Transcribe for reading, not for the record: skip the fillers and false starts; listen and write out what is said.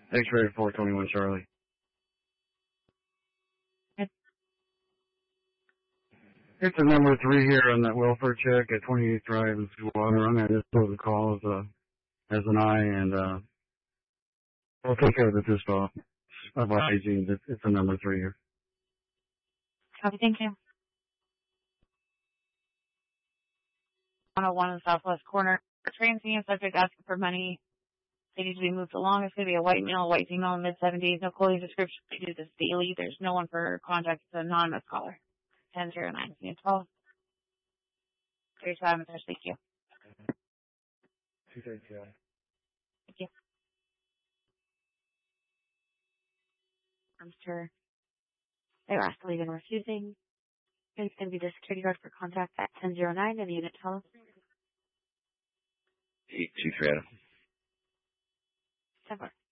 X-ray 421 Charlie. It's a number 3 here on that welfare check at 28th Drive in Sweetwater. I'm going to just put the call as an I, and I'll take care of it this call. Advising that it's a number 3 here. Copy, thank you. 101 in the southwest corner. Transient subject asking for money. They need to be moved along. It's going to be a white male, white female, mid-70s. No clothing description. We do this daily. There's no one for contact. It's an anonymous caller. 1009. Can you 12? 37. Thank you. 232. Thank you. I'm sure they were asked to leave and refusing. It's going to be the security guard for contact at 1009 and the unit 12. 232. 7.